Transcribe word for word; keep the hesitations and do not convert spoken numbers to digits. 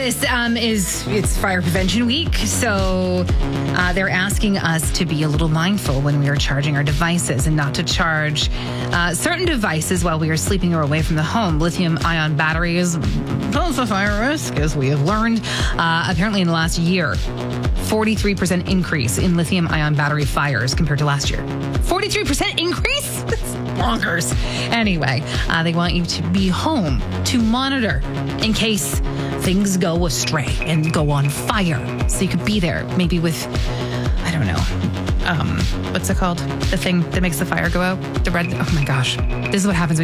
this um, is, it's Fire Prevention Week, so uh, they're asking us to be a little mindful when we are charging our devices and not to charge uh, certain devices while we are sleeping or away from the home. Lithium-ion batteries pose a fire risk, as we have learned. Uh, apparently in the last year, forty-three percent increase in lithium-ion battery fires compared to last year. forty-three percent increase? That's bonkers. Anyway, uh, they want you to be home to monitor in case things go astray and go on fire. So you could be there maybe with, I don't know, um, what's it called? The thing that makes the fire go out? The red, oh my gosh. This is what happens when